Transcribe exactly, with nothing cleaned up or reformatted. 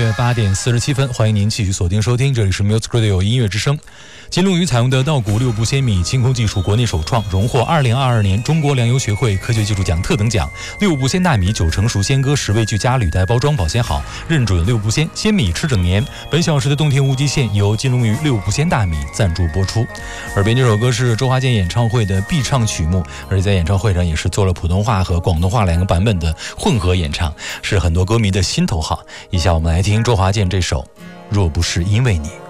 乐八点四十七分，欢迎您继续锁定收听，这里是 Music Radio 音乐之声。金龙鱼采用的稻谷六步仙米清空技术国内首创，荣获二零二二年中国粮油学会科学技术奖特等奖。六步鲜大米九成熟鲜歌十味俱佳，履带包装保鲜好，认准六步鲜，鲜米吃整年。本小时的动听无极限由金龙鱼六步鲜大米赞助播出。耳边这首歌是周华健演唱会的必唱曲目，而且在演唱会上也是做了普通话和广东话两个版本的混合演唱，是很多歌迷的心头好。以下我们来听周华健这首《若不是因为你》。